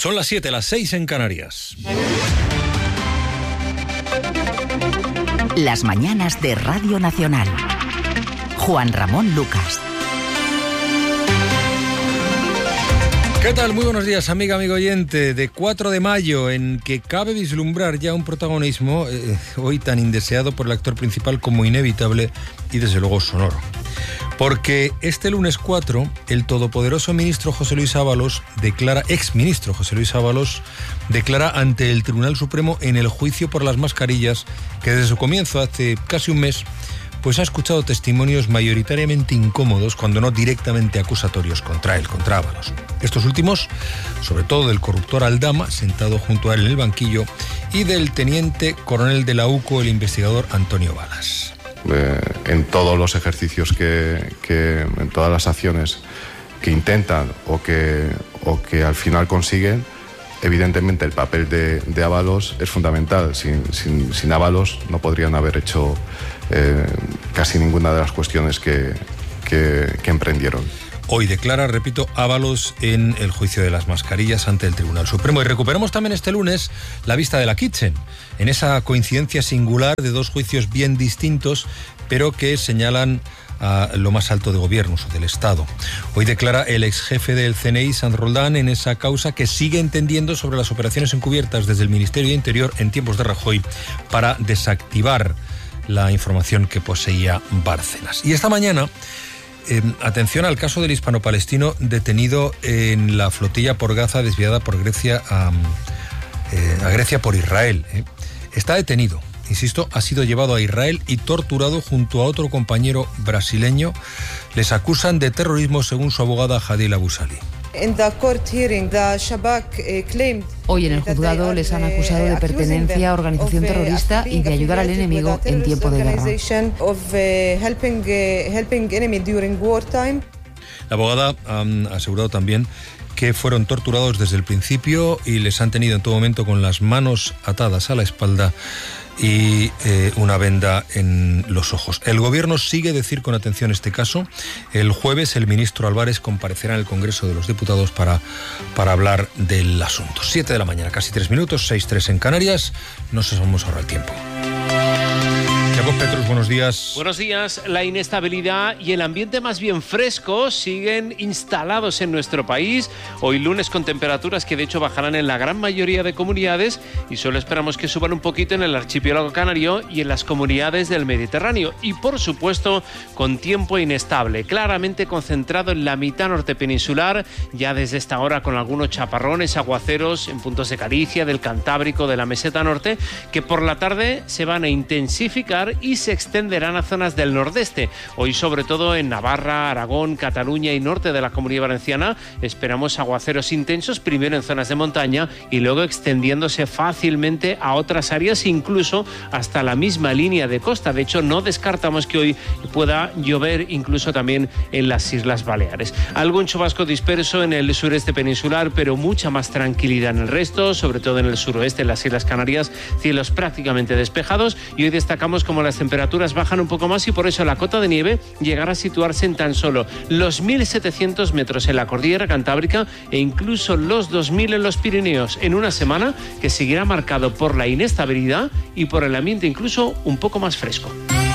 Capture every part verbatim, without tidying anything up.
Son las siete, las seis en Canarias. Las mañanas de Radio Nacional. Juan Ramón Lucas. ¿Qué tal? Muy buenos días, amiga, amigo oyente. De cuatro de mayo, en que cabe vislumbrar ya un protagonismo eh, hoy tan indeseado por el actor principal como inevitable y desde luego sonoro. Porque este lunes cuatro, el todopoderoso ministro José Luis Ábalos declara, exministro José Luis Ábalos, declara ante el Tribunal Supremo en el juicio por las mascarillas que desde su comienzo, hace casi un mes, pues ha escuchado testimonios mayoritariamente incómodos, cuando no directamente acusatorios contra él, contra Ábalos. Estos últimos, sobre todo del corruptor Aldama, sentado junto a él en el banquillo, y del teniente coronel de la UCO, el investigador Antonio Balas. Eh, en todos los ejercicios que, que, en todas las acciones que intentan o que, o que al final consiguen, evidentemente el papel de, de Ábalos es fundamental. Sin, sin, sin Ábalos no podrían haber hecho eh, casi ninguna de las cuestiones que, que, que emprendieron. Hoy declara, repito, Ábalos en el juicio de las mascarillas ante el Tribunal Supremo. Y recuperamos también este lunes la vista de la Kitchen, en esa coincidencia singular de dos juicios bien distintos, pero que señalan a lo más alto de gobiernos o del Estado. Hoy declara el ex jefe del C N I, Sanz Roldán, en esa causa que sigue entendiendo sobre las operaciones encubiertas desde el Ministerio de Interior en tiempos de Rajoy para desactivar la información que poseía Bárcenas. Y esta mañana, Eh, atención al caso del hispano-palestino detenido en la flotilla por Gaza desviada por Grecia a, eh, a Grecia por Israel. Eh. Está detenido, insisto, ha sido llevado a Israel y torturado junto a otro compañero brasileño. Les acusan de terrorismo según su abogada Hadil Abusali. Hoy en el juzgado les han acusado de pertenencia a organización terrorista y de ayudar al enemigo en tiempo de guerra. La abogada ha asegurado también que fueron torturados desde el principio y les han tenido en todo momento con las manos atadas a la espalda y eh, una venda en los ojos. El gobierno sigue decir con atención este caso. El jueves el ministro Álvarez comparecerá en el Congreso de los Diputados para, para hablar del asunto. Siete de la mañana, casi tres minutos, seis tres en Canarias. No se vamos a ahorrar el tiempo. Jacob Petrus, buenos días. Buenos días. La inestabilidad y el ambiente más bien fresco siguen instalados en nuestro país. Hoy lunes con temperaturas que de hecho bajarán en la gran mayoría de comunidades y solo esperamos que suban un poquito en el archipiélago canario y en las comunidades del Mediterráneo. Y por supuesto con tiempo inestable, claramente concentrado en la mitad norte peninsular, ya desde esta hora con algunos chaparrones, aguaceros en puntos de Galicia, del Cantábrico, de la meseta norte, que por la tarde se van a intensificar y se extenderán a zonas del nordeste. Hoy sobre todo en Navarra, Aragón, Cataluña y norte de la Comunidad Valenciana esperamos aguaceros intensos, primero en zonas de montaña y luego extendiéndose fácilmente a otras áreas, incluso hasta la misma línea de costa. De hecho, no descartamos que hoy pueda llover incluso también en las Islas Baleares. Algún chubasco disperso en el sureste peninsular, pero mucha más tranquilidad en el resto, sobre todo en el suroeste, en las Islas Canarias, cielos prácticamente despejados, y hoy destacamos como las temperaturas bajan un poco más y por eso la cota de nieve llegará a situarse en tan solo los mil setecientos metros en la cordillera cantábrica e incluso los dos mil en los Pirineos, en una semana que seguirá marcado por la inestabilidad y por el ambiente incluso un poco más fresco.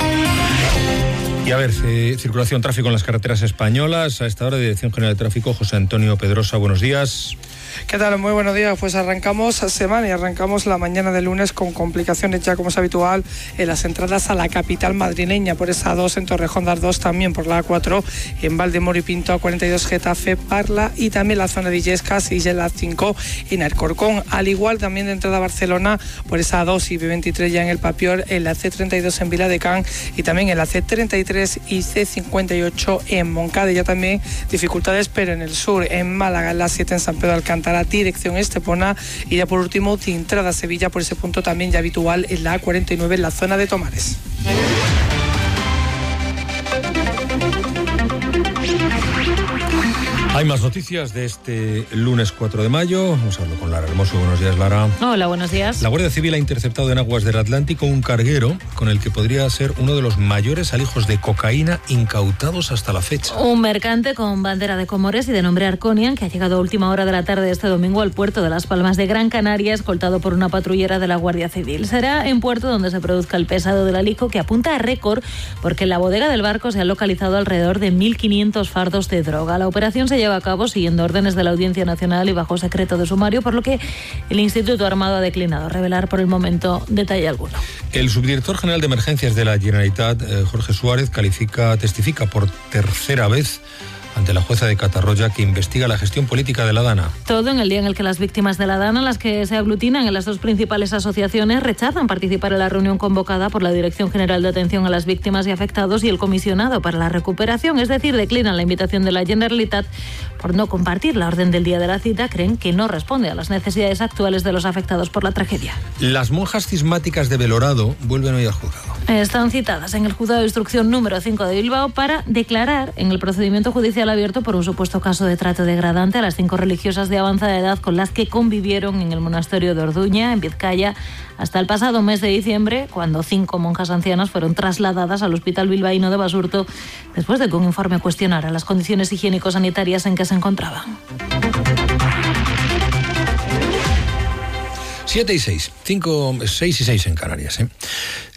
Y a ver, eh, circulación, tráfico en las carreteras españolas. A esta hora, Dirección General de Tráfico, José Antonio Pedrosa, buenos días. ¿Qué tal? Muy buenos días. Pues arrancamos semana y arrancamos la mañana de lunes con complicaciones ya como es habitual en las entradas a la capital madrileña, por esa A dos en Torrejón de Ardoz, también por la A cuatro en Valdemoro y Pinto, A cuarenta y dos Getafe, Parla y también la zona de Illescas y la A cinco en Alcorcón. Al igual también de entrada a Barcelona por esa A dos y B veintitrés ya en el Papior, en la C treinta y dos en Viladecán y también en la C treinta y tres y C cincuenta y ocho en Moncada. Ya también dificultades pero en el sur, en Málaga, en la siete en San Pedro de Alcántara, dirección Estepona y ya por último de entrada a Sevilla por ese punto también ya habitual en la A cuarenta y nueve en la zona de Tomares. Hay más noticias de este lunes cuatro de mayo. Vamos a hablar con Lara Hermoso. Buenos días, Lara. Hola, buenos días. La Guardia Civil ha interceptado en aguas del Atlántico un carguero con el que podría ser uno de los mayores alijos de cocaína incautados hasta la fecha. Un mercante con bandera de Comores y de nombre Arconian, que ha llegado a última hora de la tarde de este domingo al puerto de Las Palmas de Gran Canaria, escoltado por una patrullera de la Guardia Civil. Será en puerto donde se produzca el pesado del alijo, que apunta a récord porque en la bodega del barco se han localizado alrededor de mil quinientos fardos de droga. La operación se lleva a cabo siguiendo órdenes de la Audiencia Nacional y bajo secreto de sumario, por lo que el Instituto Armado ha declinado revelar por el momento detalle alguno. El subdirector general de Emergencias de la Generalitat, eh, Jorge Suárez, califica, testifica por tercera vez ante la jueza de Catarroja, que investiga la gestión política de la Dana. Todo en el día en el que las víctimas de la Dana, las que se aglutinan en las dos principales asociaciones, rechazan participar en la reunión convocada por la Dirección General de Atención a las Víctimas y Afectados y el Comisionado para la Recuperación, es decir, declinan la invitación de la Generalitat por no compartir la orden del día de la cita. Creen que no responde a las necesidades actuales de los afectados por la tragedia. Las monjas cismáticas de Belorado vuelven hoy al juzgado. Están citadas en el juzgado de instrucción número cinco de Bilbao para declarar en el procedimiento judicial abierto por un supuesto caso de trato degradante a las cinco religiosas de avanzada edad con las que convivieron en el monasterio de Orduña, en Vizcaya, hasta el pasado mes de diciembre, cuando cinco monjas ancianas fueron trasladadas al Hospital Bilbaíno de Basurto después de que un informe cuestionara las condiciones higiénico-sanitarias en que se encontraban. Siete y seis, cinco, seis y seis en Canarias, ¿eh?